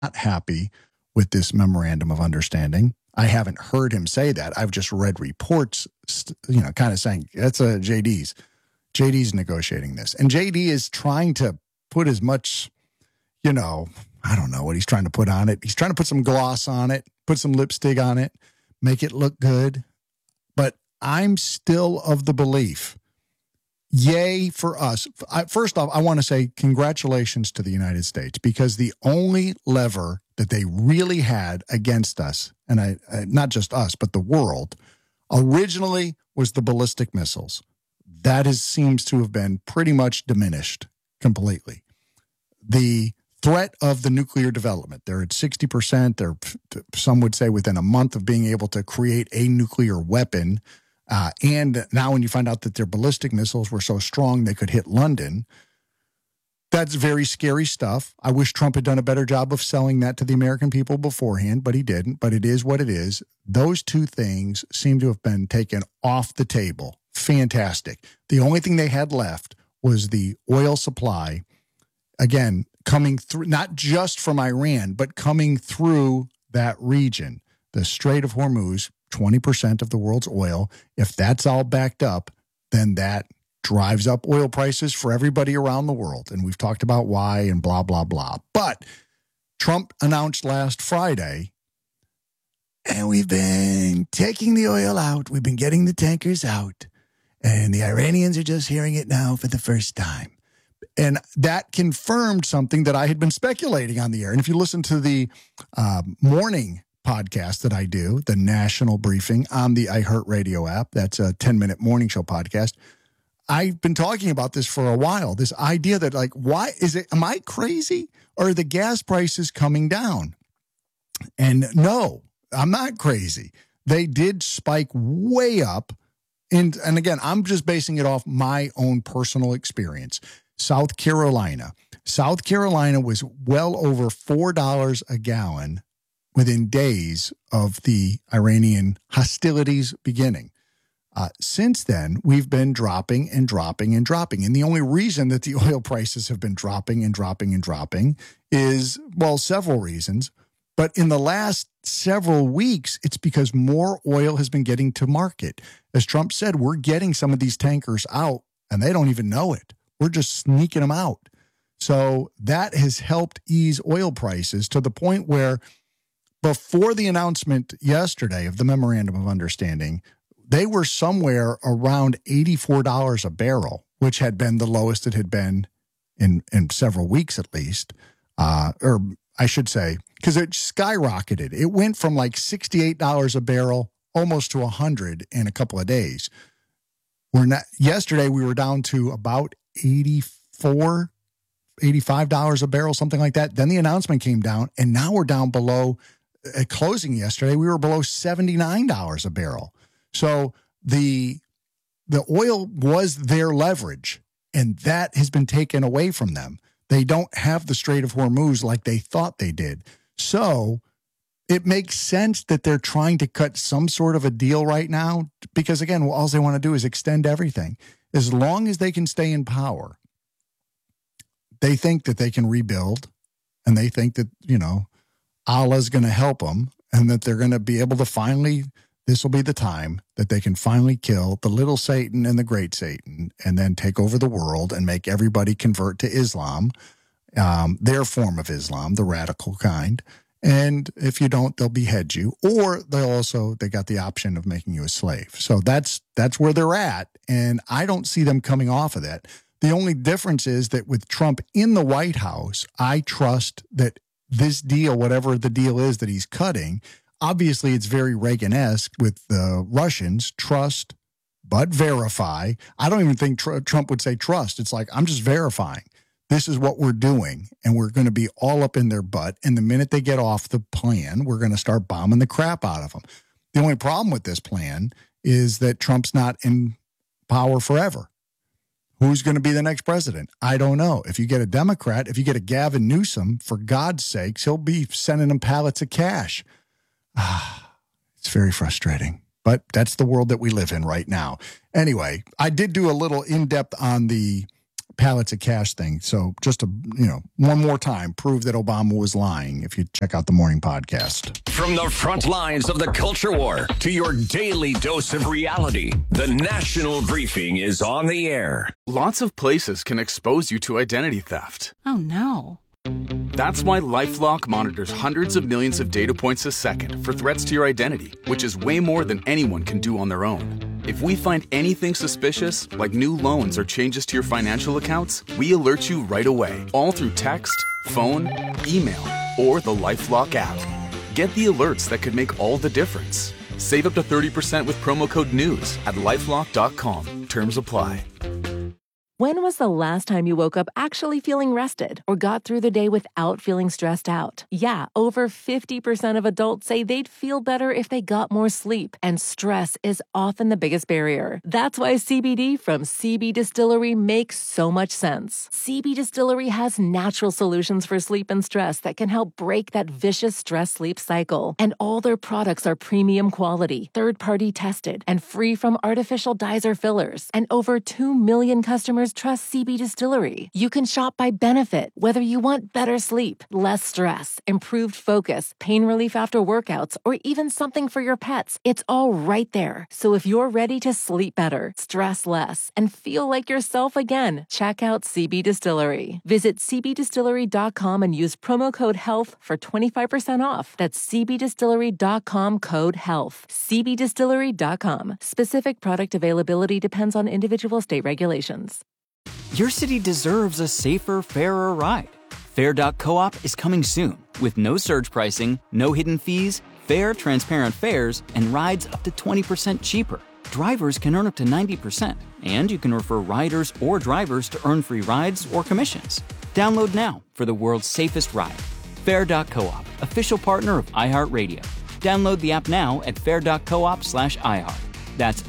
not happy with this memorandum of understanding. I haven't heard him say that. I've just read reports, kind of saying that's a JD's. JD's negotiating this. And JD is trying to put as much, I don't know what he's trying to put on it. He's trying to put some gloss on it, put some lipstick on it, make it look good. But I'm still of the belief, yay for us. First off, I want to say congratulations to the United States, because the only lever that they really had against us, and not just us, but the world, originally was the ballistic missiles. That seems to have been pretty much diminished completely. The threat of the nuclear development, they're at 60%. They're, some would say, within a month of being able to create a nuclear weapon. And now when you find out that their ballistic missiles were so strong they could hit London, that's very scary stuff. I wish Trump had done a better job of selling that to the American people beforehand, but he didn't. But it is what it is. Those two things seem to have been taken off the table. Fantastic. The only thing they had left was the oil supply, again, coming through, not just from Iran, but coming through that region. The Strait of Hormuz, 20% of the world's oil. If that's all backed up, then that drives up oil prices for everybody around the world. And we've talked about why and blah, blah, blah. But Trump announced last Friday, and we've been taking the oil out. We've been getting the tankers out. And the Iranians are just hearing it now for the first time. And that confirmed something that I had been speculating on the air. And if you listen to the morning podcast that I do, the national briefing on the iHeartRadio app, that's a 10-minute morning show podcast, I've been talking about this for a while, this idea that, like, why is it, am I crazy, or are the gas prices coming down? And no, I'm not crazy. They did spike way up. And again, I'm just basing it off my own personal experience. South Carolina was well over $4 a gallon within days of the Iranian hostilities beginning. Since then, we've been dropping and dropping and dropping. And the only reason that the oil prices have been dropping and dropping and dropping is, well, several reasons. But in the last several weeks, it's because more oil has been getting to market. As Trump said, we're getting some of these tankers out, and they don't even know it. We're just sneaking them out. So that has helped ease oil prices to the point where, before the announcement yesterday of the Memorandum of Understanding, they were somewhere around $84 a barrel, which had been the lowest it had been in several weeks at least. Or I should say, because it skyrocketed. It went from like $68 a barrel almost to $100 in a couple of days. Yesterday we were down to about $85 a barrel, something like that. Then the announcement came down, and now we're down below, at closing yesterday, we were below $79 a barrel. So the oil was their leverage, and that has been taken away from them. They don't have the Strait of Hormuz like they thought they did. So it makes sense that they're trying to cut some sort of a deal right now, because, again, all they want to do is extend everything. As long as they can stay in power, they think that they can rebuild, and they think that, Allah's going to help them, and that they're going to be able to finally, this will be the time that they can finally kill the little Satan and the great Satan, and then take over the world and make everybody convert to Islam, their form of Islam, the radical kind. And if you don't, they'll behead you, or they got the option of making you a slave. So that's where they're at. And I don't see them coming off of that. The only difference is that with Trump in the White House, I trust that this deal, whatever the deal is that he's cutting, obviously it's very Reagan-esque with the Russians, trust but verify. I don't even think Trump would say trust. It's like, I'm just verifying. This is what we're doing, and we're going to be all up in their butt. And the minute they get off the plan, we're going to start bombing the crap out of them. The only problem with this plan is that Trump's not in power forever. Who's going to be the next president? I don't know. If you get a Democrat, if you get a Gavin Newsom, for God's sakes, he'll be sending them pallets of cash. It's very frustrating, but that's the world that we live in right now. Anyway, I did do a little in-depth on the pallets of cash thing. So just to, one more time, prove that Obama was lying if you check out the morning podcast. From the front lines of the culture war to your daily dose of reality, the National Briefing is on the air. Lots of places can expose you to identity theft. Oh, no. That's why LifeLock monitors hundreds of millions of data points a second for threats to your identity, which is way more than anyone can do on their own. If we find anything suspicious, like new loans or changes to your financial accounts, we alert you right away, all through text, phone, email, or the LifeLock app. Get the alerts that could make all the difference. Save up to 30% with promo code NEWS at LifeLock.com. Terms apply. When was the last time you woke up actually feeling rested or got through the day without feeling stressed out? Yeah, over 50% of adults say they'd feel better if they got more sleep, and stress is often the biggest barrier. That's why CBD from CB Distillery makes so much sense. CB Distillery has natural solutions for sleep and stress that can help break that vicious stress-sleep cycle. And all their products are premium quality, third-party tested, and free from artificial dyes or fillers. And over 2 million customers trust CB Distillery. You can shop by benefit, whether you want better sleep, less stress, improved focus, pain relief after workouts, or even something for your pets. It's all right there. So if you're ready to sleep better, stress less, and feel like yourself again, check out CB Distillery. Visit cbdistillery.com and use promo code HEALTH for 25% off. That's cbdistillery.com, code HEALTH. cbdistillery.com. Specific product availability depends on individual state regulations. Your city deserves a safer, fairer ride. Fair.coop is coming soon with no surge pricing, no hidden fees, fair, transparent fares, and rides up to 20% cheaper. Drivers can earn up to 90%, and you can refer riders or drivers to earn free rides or commissions. Download now for the world's safest ride. Fair.coop, official partner of iHeartRadio. Download the app now at fair.coop/iHeart. That's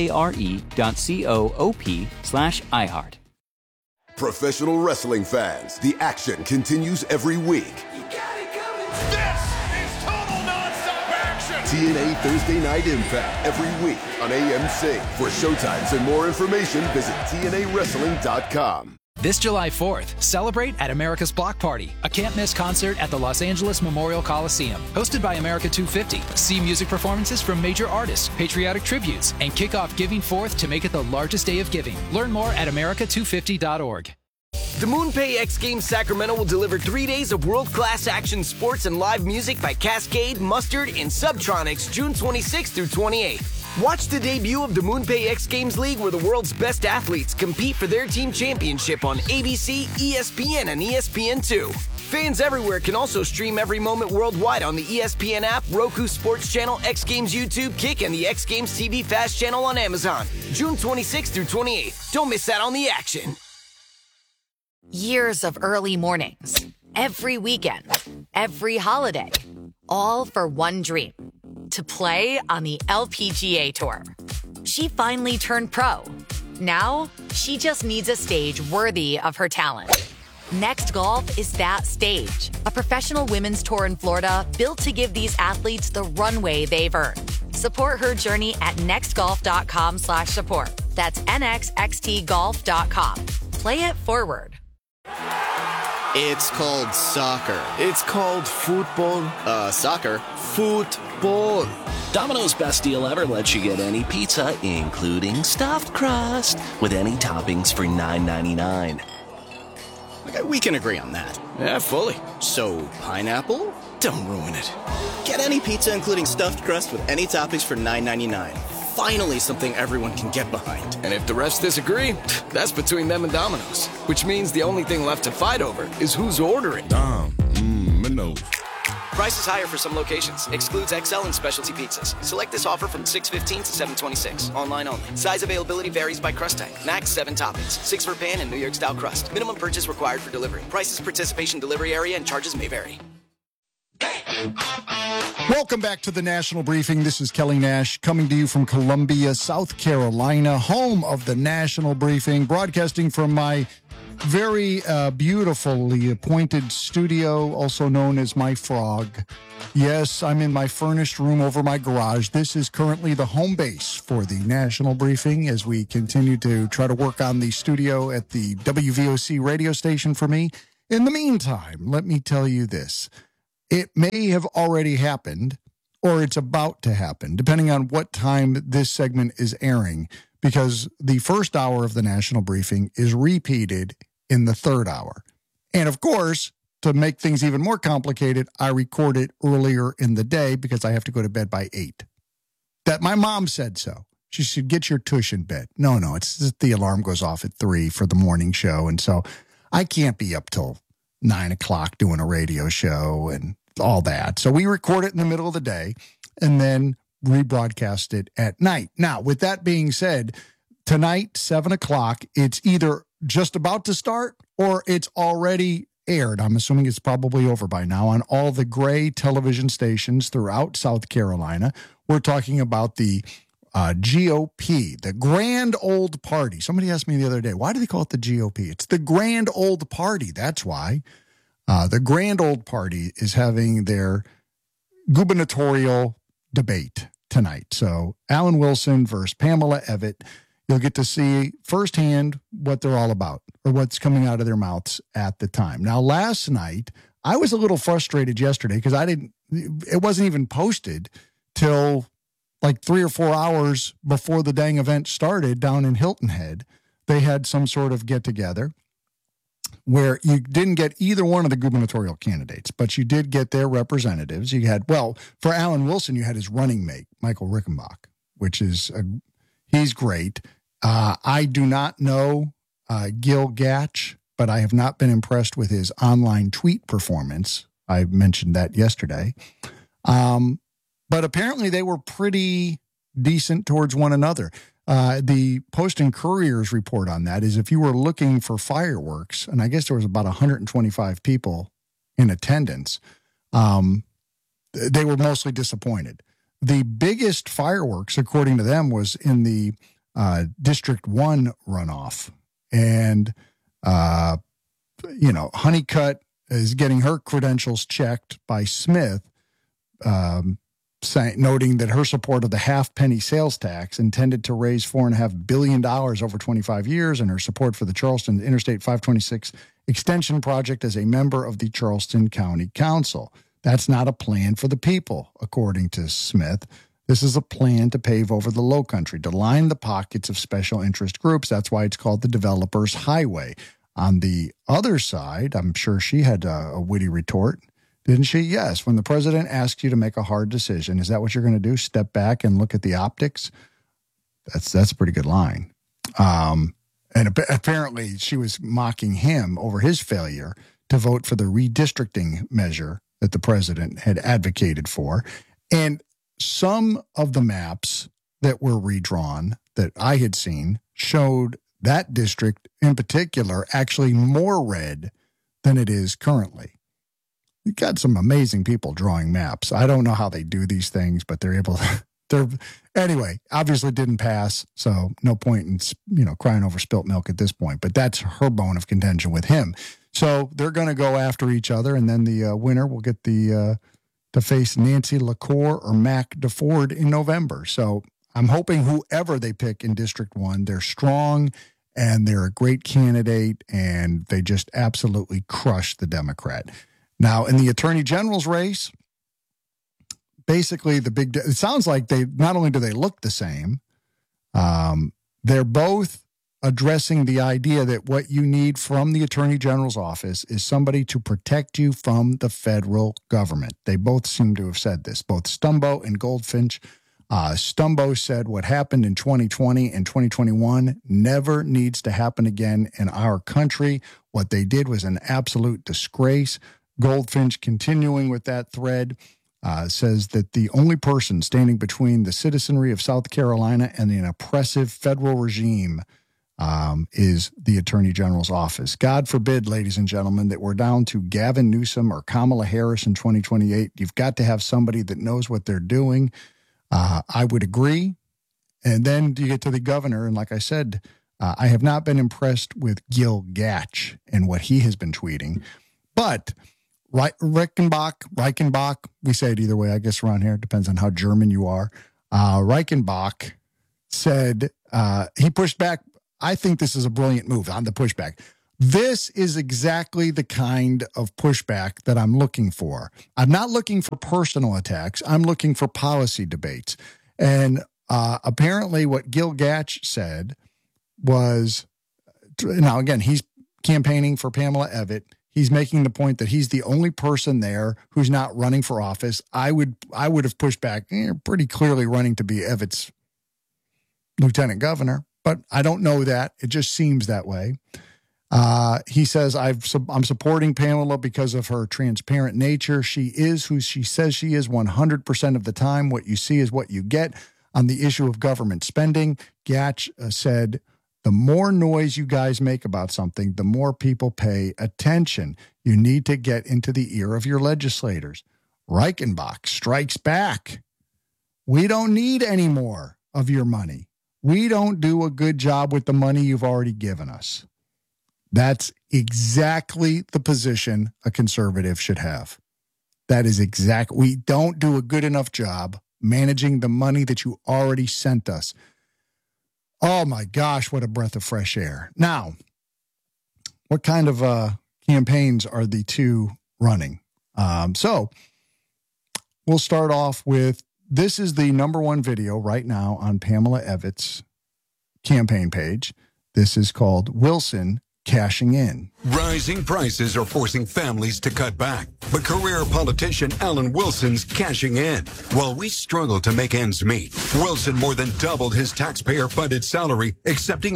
FARE.coop/iHeart. Professional wrestling fans, the action continues every week. You got it coming. This is total nonstop action. TNA Thursday Night Impact every week on AMC. For showtimes and more information, visit TNAWrestling.com. This July 4th, celebrate at America's Block Party, a can't-miss concert at the Los Angeles Memorial Coliseum. Hosted by America 250, see music performances from major artists, patriotic tributes, and kick off Giving Forth to make it the largest day of giving. Learn more at america250.org. The MoonPay X Games Sacramento will deliver 3 days of world-class action sports and live music by Cascade, Mustard, and Subtronics June 26th through 28th. Watch the debut of the MoonPay X Games League, where the world's best athletes compete for their team championship on ABC, ESPN, and ESPN2. Fans everywhere can also stream every moment worldwide on the ESPN app, Roku Sports Channel, X Games YouTube, Kick, and the X Games TV Fast Channel on Amazon. June 26th through 28th. Don't miss out on the action. Years of early mornings, every weekend, every holiday, all for one dream: to play on the LPGA Tour. She finally turned pro. Now, she just needs a stage worthy of her talent. Next Golf is that stage, a professional women's tour in Florida built to give these athletes the runway they've earned. Support her journey at nextgolf.com/support. That's nxxtgolf.com. Play it forward. It's called soccer. It's called football. Soccer. Football. Domino's best deal ever lets you get any pizza, including stuffed crust, with any toppings for $9.99. Okay, we can agree on that. Yeah, fully. So, pineapple? Don't ruin it. Get any pizza, including stuffed crust, with any toppings for $9.99. Finally, something everyone can get behind. And if the refs disagree, that's between them and Domino's. Which means the only thing left to fight over is who's ordering. Domino's. Price is higher for some locations. Excludes XL and specialty pizzas. Select this offer from 6/15 to 7/26. Online only. Size availability varies by crust type. Max 7 toppings. 6 for pan and New York style crust. Minimum purchase required for delivery. Prices, participation, delivery area, and charges may vary. Welcome back to the National Briefing. This is Kelly Nash coming to you from Columbia, South Carolina, home of the National Briefing, broadcasting from my very beautifully appointed studio, also known as my frog. Yes, I'm in my furnished room over my garage. This is currently the home base for the National Briefing as we continue to try to work on the studio at the WVOC radio station for me. In the meantime, let me tell you this. It may have already happened, or it's about to happen, depending on what time this segment is airing, because the first hour of the National Briefing is repeated in the third hour. And of course, to make things even more complicated, I record it earlier in the day because I have to go to bed by 8. That my mom said so. She said, get your tush in bed. No, it's just the alarm goes off at 3 for the morning show. And so I can't be up till 9 o'clock doing a radio show and all that. So we record it in the middle of the day and then rebroadcast it at night. Now, with that being said, tonight, 7 o'clock, it's either just about to start or it's already aired. I'm assuming it's probably over by now on all the gray television stations throughout South Carolina. We're talking about the GOP, the Grand Old Party. Somebody asked me the other day, why do they call it the GOP? It's the Grand Old Party. That's why. The Grand Old Party is having their gubernatorial debate tonight. So Alan Wilson versus Pamela Evette. You'll get to see firsthand what they're all about or what's coming out of their mouths at the time. Now, last night, I was a little frustrated yesterday because it wasn't even posted till like 3 or 4 hours before the dang event started down in Hilton Head. They had some sort of get together where you didn't get either one of the gubernatorial candidates, but you did get their representatives. You had, well, for Alan Wilson, you had his running mate, Michael Rickenbach, which is, he's great. I do not know Gil Gatch, but I have not been impressed with his online tweet performance. I mentioned that yesterday. But apparently they were pretty decent towards one another. The Post and Courier's report on that is if you were looking for fireworks, and I guess there was about 125 people in attendance, they were mostly disappointed. The biggest fireworks, according to them, was in the District 1 runoff. And, Honeycutt is getting her credentials checked by Smith, noting that her support of the half-penny sales tax intended to raise $4.5 billion over 25 years and her support for the Charleston Interstate 526 extension project as a member of the Charleston County Council. That's not a plan for the people, according to Smith. This is a plan to pave over the low country, to line the pockets of special interest groups. That's why it's called the Developers Highway. On the other side, I'm sure she had a witty retort. Didn't she? Yes. When the president asks you to make a hard decision, is that what you're going to do? Step back and look at the optics? That's a pretty good line. And apparently she was mocking him over his failure to vote for the redistricting measure that the president had advocated for. And some of the maps that were redrawn that I had seen showed that district in particular actually more red than it is currently. You've got some amazing people drawing maps. I don't know how they do these things, but they're able to. Anyway, obviously didn't pass, so no point in crying over spilt milk at this point. But that's her bone of contention with him. So they're going to go after each other, and then the winner will get to face Nancy LaCour or Mac DeFord in November. So I'm hoping whoever they pick in District 1, they're strong and they're a great candidate, and they just absolutely crush the Democrat. Now, in the Attorney General's race, basically it sounds like they not only do they look the same, they're both addressing the idea that what you need from the Attorney General's office is somebody to protect you from the federal government. They both seem to have said this, both Stumbo and Goldfinch. Stumbo said what happened in 2020 and 2021 never needs to happen again in our country. What they did was an absolute disgrace. Goldfinch, continuing with that thread, says that the only person standing between the citizenry of South Carolina and an oppressive federal regime is the Attorney General's office. God forbid, ladies and gentlemen, that we're down to Gavin Newsom or Kamala Harris in 2028. You've got to have somebody that knows what they're doing. I would agree. And then you get to the governor, and like I said, I have not been impressed with Gil Gatch and what he has been tweeting. But Reichenbach, we say it either way, I guess, around here. It depends on how German you are. Reichenbach said he pushed back. I think this is a brilliant move on the pushback. This is exactly the kind of pushback that I'm looking for. I'm not looking for personal attacks. I'm looking for policy debates. And apparently what Gil Gatch said was, now again, he's campaigning for Pamela Evitt. He's making the point that he's the only person there who's not running for office. I would have pushed back. You're pretty clearly running to be Evitt's lieutenant governor, but I don't know that. It just seems that way. He says, I'm supporting Pamela because of her transparent nature. She is who she says she is 100% of the time. What you see is what you get. On the issue of government spending, Gatch said, the more noise you guys make about something, the more people pay attention. You need to get into the ear of your legislators. Reichenbach strikes back. We don't need any more of your money. We don't do a good job with the money you've already given us. That's exactly the position a conservative should have. That is exactly. We don't do a good enough job managing the money that you already sent us. Oh my gosh, what a breath of fresh air. Now, what kind of campaigns are the two running? So we'll start off with, this is the #1 video right now on Pamela Evitt's campaign page. This is called Wilson Cashing In. Rising prices are forcing families to cut back, but career politician Alan Wilson's cashing in. While we struggle to make ends meet, Wilson more than doubled his taxpayer-funded salary, accepting a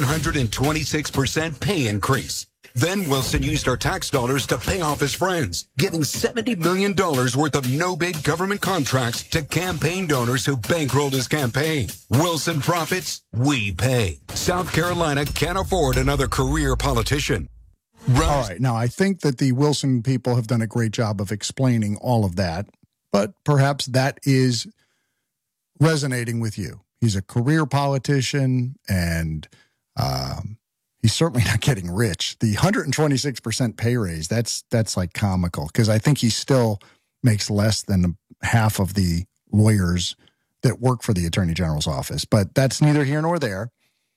126% pay increase. Then Wilson used our tax dollars to pay off his friends, giving $70 million worth of no-bid government contracts to campaign donors who bankrolled his campaign. Wilson profits, we pay. South Carolina can't afford another career politician. All right. Now, I think that the Wilson people have done a great job of explaining all of that, but perhaps that is resonating with you. He's a career politician, and he's certainly not getting rich. The 126% pay raise, that's like comical, because I think he still makes less than half of the lawyers that work for the Attorney General's office. But that's neither here nor there.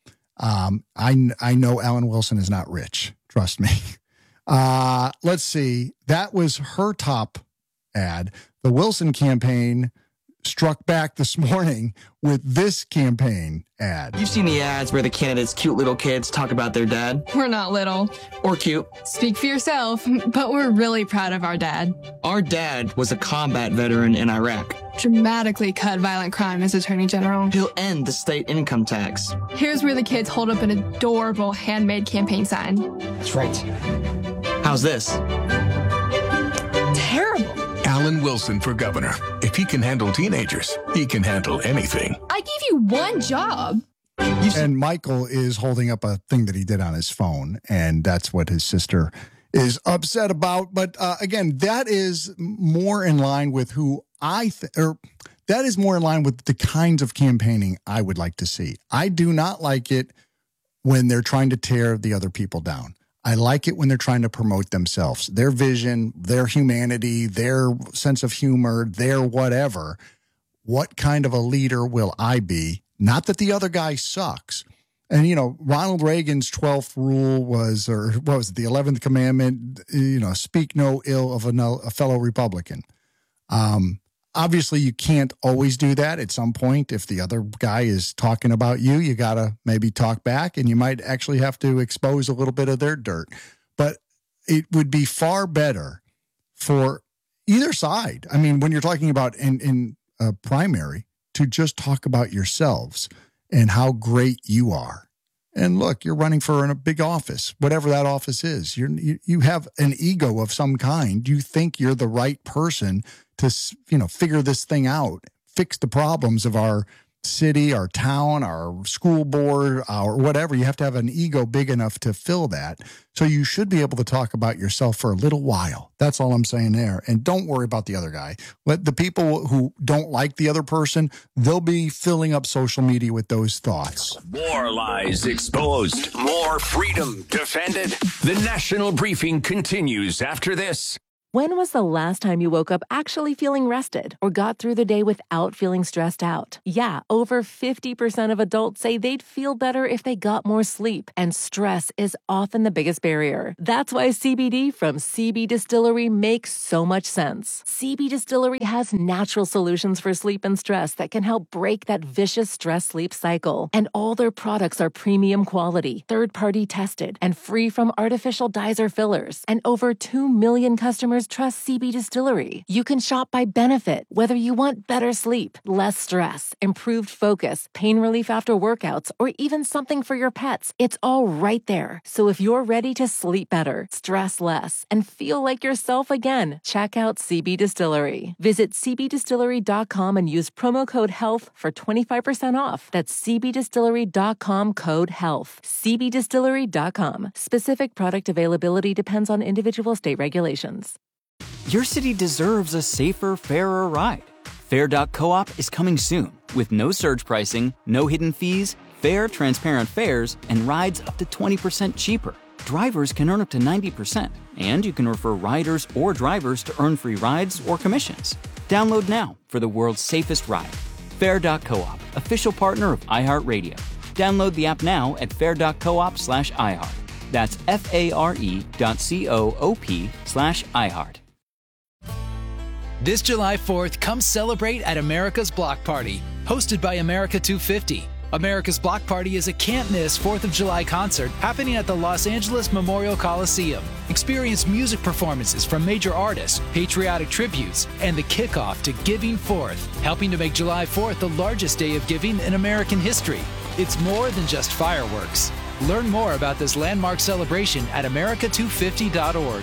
I know Alan Wilson is not rich. Trust me. Let's see. That was her top ad. The Wilson campaign struck back this morning with this campaign ad. You've seen the ads where the candidates' cute little kids talk about their dad. We're not little. Or cute. Speak for yourself, but we're really proud of our dad. Our dad was a combat veteran in Iraq. Dramatically cut violent crime as Attorney General. He'll end the state income tax. Here's where the kids hold up an adorable handmade campaign sign. That's right. How's this? Terrible. Alan Wilson for governor. If he can handle teenagers, he can handle anything. I gave you one job. And Michael is holding up a thing that he did on his phone, and that's what his sister is upset about. But again, that is more in line with who that is more in line with the kinds of campaigning I would like to see. I do not like it when they're trying to tear the other people down. I like it when they're trying to promote themselves, their vision, their humanity, their sense of humor, their whatever. What kind of a leader will I be? Not that the other guy sucks. And, you know, Ronald Reagan's 12th rule was, or what was it, the 11th commandment, you know, speak no ill of a fellow Republican. Obviously, you can't always do that. At some point, if the other guy is talking about you, you got to maybe talk back, and you might actually have to expose a little bit of their dirt. But it would be far better for either side. I mean, when you're talking about in a primary, to just talk about yourselves and how great you are. And look, you're running for a big office, whatever that office is. You have an ego of some kind. You think you're the right person to, you know, figure this thing out, fix the problems of our city, our town, our school board, our whatever. You have to have an ego big enough to fill that. So you should be able to talk about yourself for a little while. That's all I'm saying there. And don't worry about the other guy. Let the people who don't like the other person, they'll be filling up social media with those thoughts. More lies exposed. More freedom defended. The National Briefing continues after this. When was the last time you woke up actually feeling rested or got through the day without feeling stressed out? Yeah, over 50% of adults say they'd feel better if they got more sleep, and stress is often the biggest barrier. That's why CBD from CB Distillery makes so much sense. CB Distillery has natural solutions for sleep and stress that can help break that vicious stress-sleep cycle. And all their products are premium quality, third-party tested, and free from artificial dyes or fillers. And over 2 million customers trust CB Distillery. You can shop by benefit, whether you want better sleep, less stress, improved focus, pain relief after workouts, or even something for your pets. It's all right there. So if you're ready to sleep better, stress less, and feel like yourself again, check out CB Distillery. Visit cbdistillery.com and use promo code HEALTH for 25% off. That's cbdistillery.com code HEALTH. cbdistillery.com. Specific product availability depends on individual state regulations. Your city deserves a safer, fairer ride. Fair.coop is coming soon with no surge pricing, no hidden fees, fair, transparent fares, and rides up to 20% cheaper. Drivers can earn up to 90%, and you can refer riders or drivers to earn free rides or commissions. Download now for the world's safest ride. Fair.coop, official partner of iHeartRadio. Download the app now at fair.coop/iHeart. That's FARE.coop/iHeart. This July 4th, come celebrate at America's Block Party, hosted by America 250. America's Block Party is a can't-miss 4th of July concert happening at the Los Angeles Memorial Coliseum. Experience music performances from major artists, patriotic tributes, and the kickoff to Giving Forth, helping to make July 4th the largest day of giving in American history. It's more than just fireworks. Learn more about this landmark celebration at america250.org.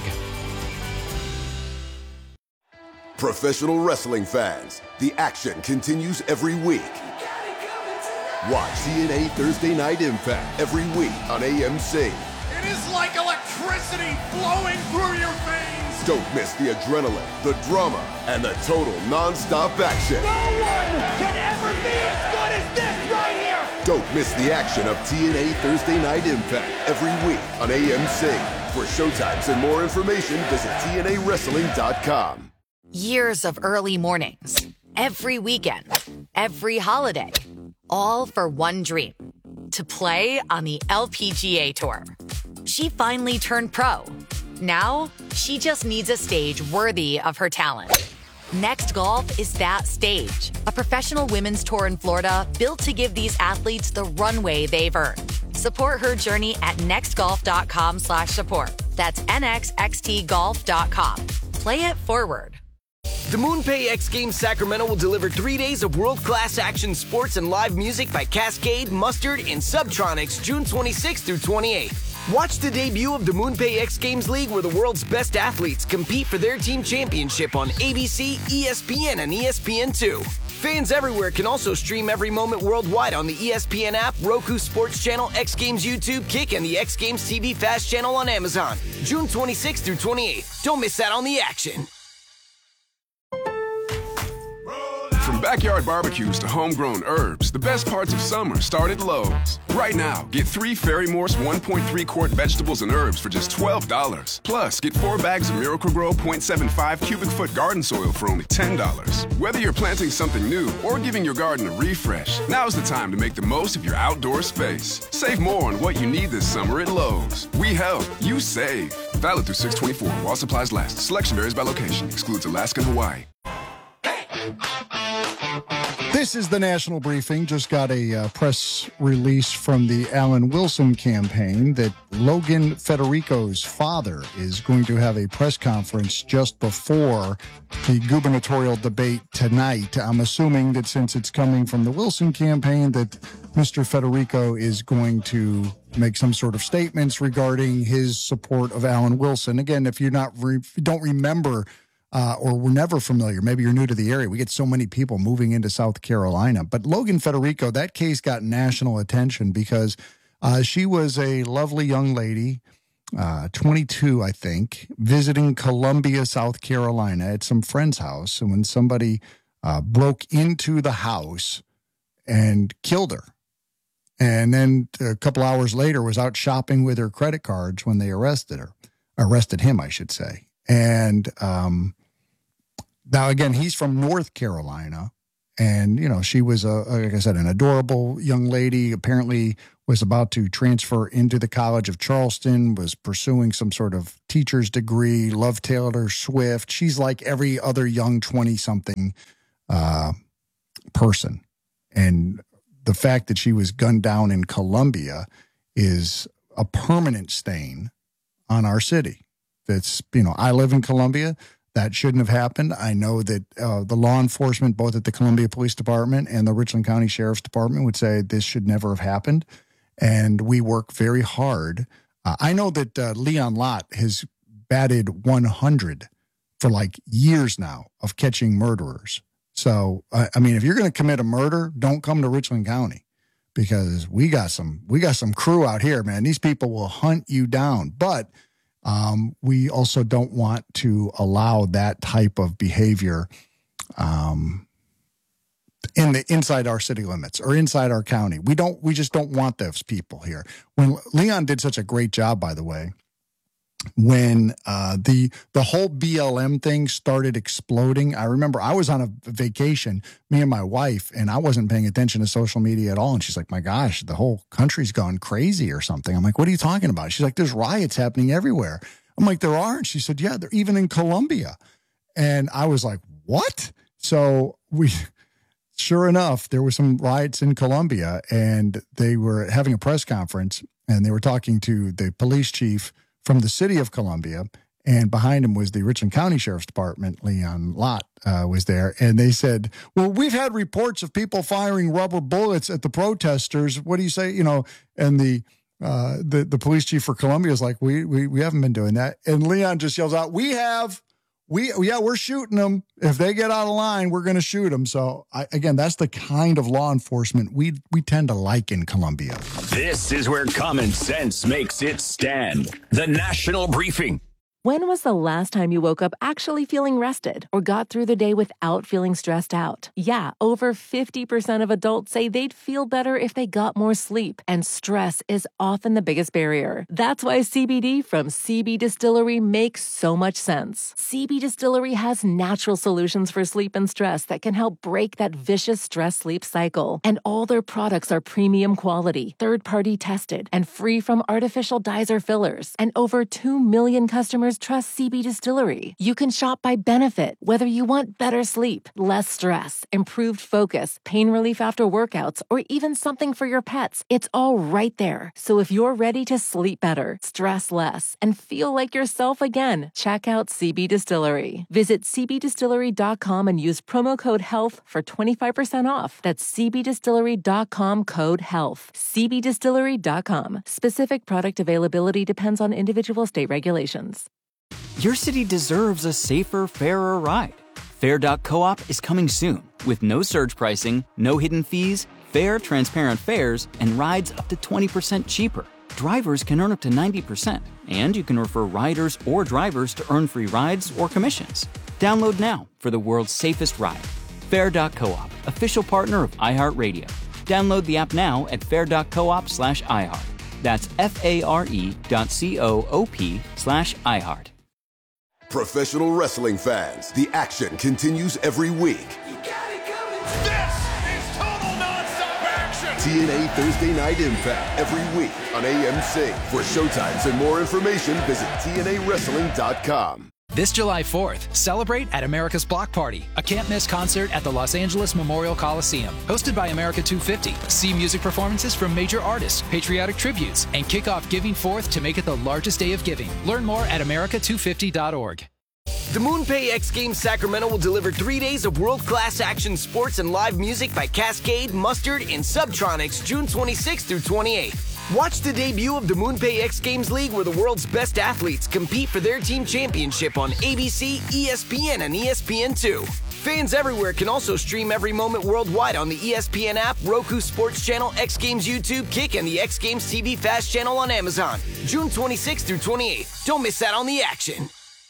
Professional wrestling fans, the action continues every week. Watch TNA Thursday Night Impact every week on AMC. It is like electricity flowing through your veins. Don't miss the adrenaline, the drama, and the total non-stop action. No one can ever be as good as this right here. Don't miss the action of TNA Thursday Night Impact every week on AMC. For showtimes and more information, visit TNAWrestling.com. Years of early mornings, every weekend, every holiday, all for one dream, to play on the LPGA Tour. She finally turned pro. Now, she just needs a stage worthy of her talent. Next Golf is that stage, a professional women's tour in Florida built to give these athletes the runway they've earned. Support her journey at nextgolf.com/support. That's nxxtgolf.com. Play it forward. The MoonPay X Games Sacramento will deliver 3 days of world-class action sports and live music by Cascade, Mustard, and Subtronics June 26th through 28th. Watch the debut of the MoonPay X Games League, where the world's best athletes compete for their team championship on ABC, ESPN, and ESPN2. Fans everywhere can also stream every moment worldwide on the ESPN app, Roku Sports Channel, X Games YouTube, Kick, and the X Games TV Fast Channel on Amazon. June 26th through 28th. Don't miss out on the action. From backyard barbecues to homegrown herbs, the best parts of summer start at Lowe's. Right now, get 3 Ferry Morse 1.3-quart vegetables and herbs for just $12. Plus, get 4 bags of Miracle-Gro 0.75 cubic foot garden soil for only $10. Whether you're planting something new or giving your garden a refresh, now's the time to make the most of your outdoor space. Save more on what you need this summer at Lowe's. We help, you save. Valid through 6/24 while supplies last. Selection varies by location. Excludes Alaska and Hawaii. This is the National Briefing. Just got a press release from the Alan Wilson campaign that Logan Federico's father is going to have a press conference just before the gubernatorial debate tonight. I'm assuming that since it's coming from the Wilson campaign that Mr. Federico is going to make some sort of statements regarding his support of Alan Wilson. Again, if you're don't remember or were never familiar. Maybe you're new to the area. We get so many people moving into South Carolina. But Logan Federico, that case got national attention because she was a lovely young lady, 22, I think, visiting Columbia, South Carolina at some friend's house. And when somebody broke into the house and killed her, and then a couple hours later was out shopping with her credit cards when they arrested him, I should say. And now, again, he's from North Carolina. And, you know, she was, like I said, an adorable young lady, apparently was about to transfer into the College of Charleston, was pursuing some sort of teacher's degree, loved Taylor Swift. She's like every other young 20-something person. And the fact that she was gunned down in Columbia is a permanent stain on our city. That's, you know, I live in Columbia. That shouldn't have happened. I know that the law enforcement, both at the Columbia Police Department and the Richland County Sheriff's Department, would say this should never have happened. And we work very hard. I know that Leon Lott has batted 100 for like years now of catching murderers. So, I mean, if you're going to commit a murder, don't come to Richland County, because we got some crew out here, man. These people will hunt you down. But we also don't want to allow that type of behavior inside our city limits or inside our county. We just don't want those people here. When Leon did such a great job, by the way, when the whole BLM thing started exploding. I remember I was on a vacation, me and my wife, and I wasn't paying attention to social media at all. And she's like, my gosh, the whole country's gone crazy or something. I'm like, what are you talking about? She's like, there's riots happening everywhere. I'm like, there are? And she said, yeah, they're even in Columbia. And I was like, what? So sure enough, there were some riots in Columbia, and they were having a press conference, and they were talking to the police chief from the city of Columbia, and behind him was the Richland County Sheriff's Department. Leon Lott was there, and they said, well, we've had reports of people firing rubber bullets at the protesters. What do you say? You know, and the police chief for Columbia is like, we haven't been doing that. And Leon just yells out, we're shooting them. If they get out of line, we're going to shoot them. So again, that's the kind of law enforcement we tend to like in Columbia. This is where common sense makes its stand. The National Briefing. When was the last time you woke up actually feeling rested or got through the day without feeling stressed out? Yeah, over 50% of adults say they'd feel better if they got more sleep, and stress is often the biggest barrier. That's why CBD from CB Distillery makes so much sense. CB Distillery has natural solutions for sleep and stress that can help break that vicious stress-sleep cycle. And all their products are premium quality, third-party tested, and free from artificial dyes or fillers. And over 2 million customers trust CB Distillery. You can shop by benefit, whether you want better sleep, less stress, improved focus, pain relief after workouts, or even something for your pets. It's all right there. So if you're ready to sleep better, stress less, and feel like yourself again, check out CB Distillery. Visit cbdistillery.com and use promo code HEALTH for 25% off. That's cbdistillery.com, code HEALTH. cbdistillery.com. Specific product availability depends on individual state regulations. Your city deserves a safer, fairer ride. Fair.coop is coming soon with no surge pricing, no hidden fees, fair, transparent fares, and rides up to 20% cheaper. Drivers can earn up to 90%, and you can refer riders or drivers to earn free rides or commissions. Download now for the world's safest ride. Fair.coop, official partner of iHeartRadio. Download the app now at fair.coop/iHeart. That's FARE.coop/iHeart. Professional wrestling fans, the action continues every week. This is total nonstop action. TNA Thursday Night Impact every week on AMC. For showtimes and more information, visit TNAWrestling.com. This July 4th, celebrate at America's Block Party, a can't-miss concert at the Los Angeles Memorial Coliseum. Hosted by America 250, see music performances from major artists, patriotic tributes, and kick off Giving Forth to make it the largest day of giving. Learn more at America250.org. The MoonPay X Games Sacramento will deliver 3 days of world-class action sports and live music by Cascade, Mustard, and Subtronics June 26th through 28th. Watch the debut of the MoonPay X Games League, where the world's best athletes compete for their team championship on ABC, ESPN, and ESPN2. Fans everywhere can also stream every moment worldwide on the ESPN app, Roku Sports Channel, X Games YouTube, Kick, and the X Games TV Fast Channel on Amazon. June 26th through 28th. Don't miss out on the action.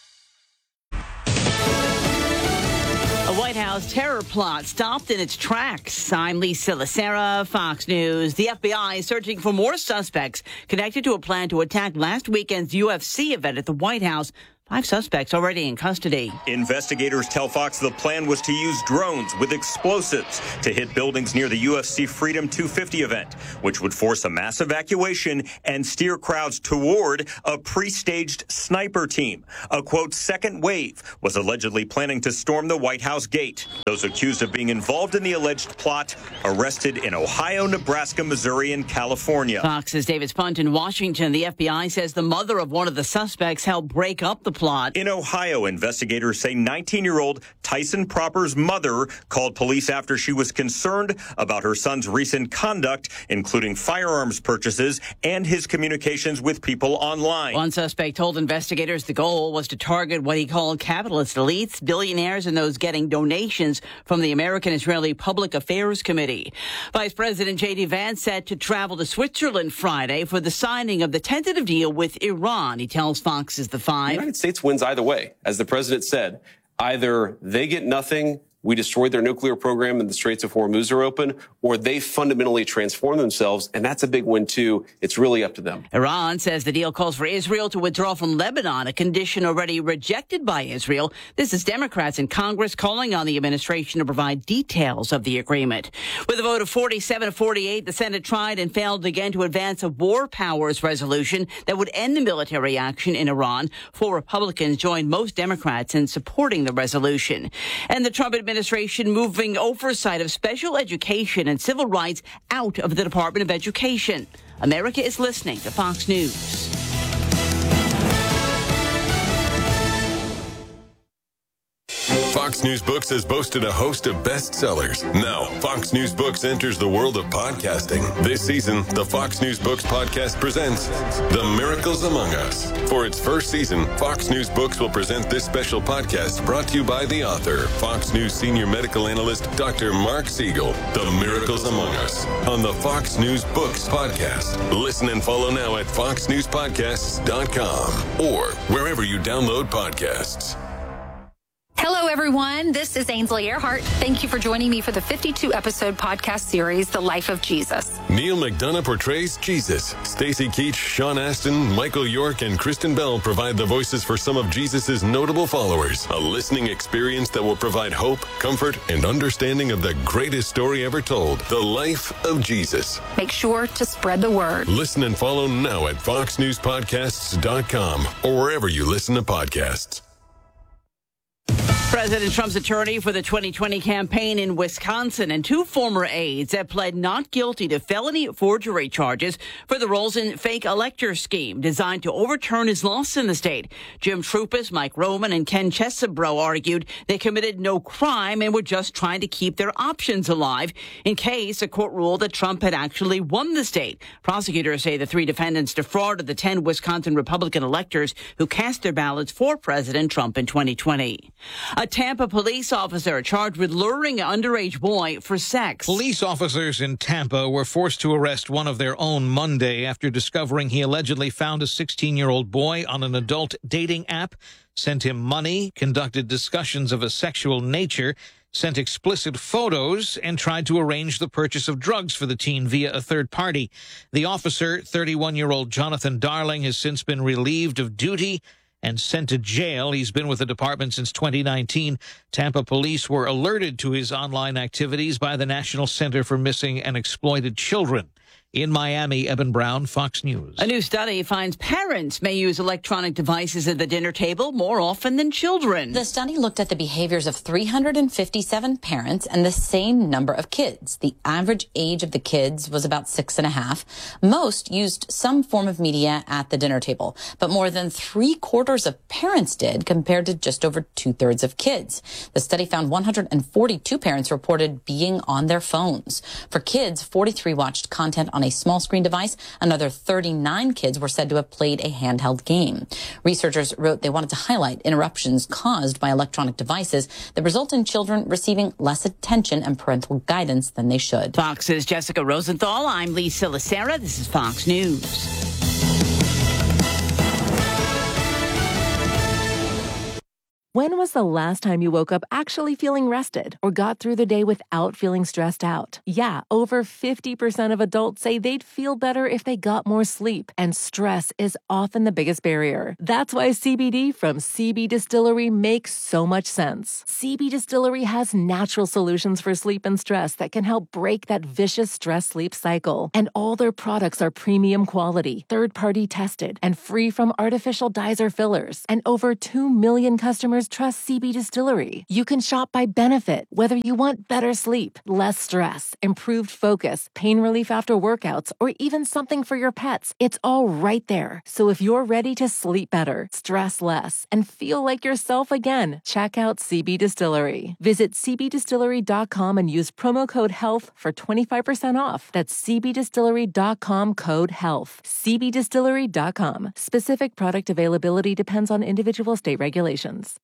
A White House terror plot stopped in its tracks. I'm Lisa Lacera, Fox News. The FBI is searching for more suspects connected to a plan to attack last weekend's UFC event at the White House. 5 suspects already in custody. Investigators tell Fox the plan was to use drones with explosives to hit buildings near the UFC Freedom 250 event, which would force a mass evacuation and steer crowds toward a pre-staged sniper team. A, quote, second wave was allegedly planning to storm the White House gate. Those accused of being involved in the alleged plot arrested in Ohio, Nebraska, Missouri, and California. Fox's David Spunt in Washington. The FBI says the mother of one of the suspects helped break up the plot. In Ohio, investigators say 19-year-old Tyson Proper's mother called police after she was concerned about her son's recent conduct, including firearms purchases and his communications with people online. One suspect told investigators the goal was to target what he called capitalist elites, billionaires, and those getting donations from the American-Israeli Public Affairs Committee. Vice President J.D. Vance set to travel to Switzerland Friday for the signing of the tentative deal with Iran. He tells Fox is the 5. The United States wins either way. As the president said, either they get nothing, we destroyed their nuclear program and the Straits of Hormuz are open, or they fundamentally transform themselves, and that's a big win, too. It's really up to them. Iran says the deal calls for Israel to withdraw from Lebanon, a condition already rejected by Israel. This is Democrats in Congress calling on the administration to provide details of the agreement. With a vote of 47-48, the Senate tried and failed again to advance a war powers resolution that would end the military action in Iran. 4 Republicans joined most Democrats in supporting the resolution. And the Trump administration moving oversight of special education and civil rights out of the Department of Education. America is listening to Fox News. Fox News Books has boasted a host of bestsellers. Now, Fox News Books enters the world of podcasting. This season, the Fox News Books podcast presents The Miracles Among Us. For its first season, Fox News Books will present this special podcast brought to you by the author, Fox News senior medical analyst, Dr. Mark Siegel. The Miracles Among Us on the Fox News Books podcast. Listen and follow now at foxnewspodcasts.com or wherever you download podcasts. Hello, everyone. This is Ainsley Earhart. Thank you for joining me for the 52-episode podcast series, The Life of Jesus. Neil McDonough portrays Jesus. Stacey Keach, Sean Astin, Michael York, and Kristen Bell provide the voices for some of Jesus' notable followers. A listening experience that will provide hope, comfort, and understanding of the greatest story ever told, The Life of Jesus. Make sure to spread the word. Listen and follow now at foxnewspodcasts.com or wherever you listen to podcasts. President Trump's attorney for the 2020 campaign in Wisconsin and 2 former aides have pled not guilty to felony forgery charges for the roles in fake elector scheme designed to overturn his loss in the state. Jim Trupis, Mike Roman, and Ken Chesebro argued they committed no crime and were just trying to keep their options alive in case a court ruled that Trump had actually won the state. Prosecutors say the 3 defendants defrauded the 10 Wisconsin Republican electors who cast their ballots for President Trump in 2020. A Tampa police officer charged with luring an underage boy for sex. Police officers in Tampa were forced to arrest one of their own Monday after discovering he allegedly found a 16-year-old boy on an adult dating app, sent him money, conducted discussions of a sexual nature, sent explicit photos, and tried to arrange the purchase of drugs for the teen via a third party. The officer, 31-year-old Jonathan Darling, has since been relieved of duty and sent to jail. He's been with the department since 2019. Tampa police were alerted to his online activities by the National Center for Missing and Exploited Children. In Miami, Eben Brown, Fox News. A new study finds parents may use electronic devices at the dinner table more often than children. The study looked at the behaviors of 357 parents and the same number of kids. The average age of the kids was about 6.5. Most used some form of media at the dinner table, but more than 3/4 of parents did, compared to just over 2/3 of kids. The study found 142 parents reported being on their phones. For kids, 43 watched content on a small screen device. Another 39 kids were said to have played a handheld game. Researchers wrote they wanted to highlight interruptions caused by electronic devices that result in children receiving less attention and parental guidance than they should. Fox's Jessica Rosenthal. I'm Lisa Lacera. This is Fox News. When was the last time you woke up actually feeling rested or got through the day without feeling stressed out? Yeah, over 50% of adults say they'd feel better if they got more sleep, and stress is often the biggest barrier. That's why CBD from CB Distillery makes so much sense. CB Distillery has natural solutions for sleep and stress that can help break that vicious stress-sleep cycle. And all their products are premium quality, third-party tested, and free from artificial dyes or fillers. And over 2 million customers trust CB Distillery. You can shop by benefit, whether you want better sleep, less stress, improved focus, pain relief after workouts, or even something for your pets. It's all right there. So if you're ready to sleep better, stress less, and feel like yourself again, check out CB Distillery. Visit cbdistillery.com and use promo code HEALTH for 25% off. That's cbdistillery.com, code HEALTH. cbdistillery.com. Specific product availability depends on individual state regulations.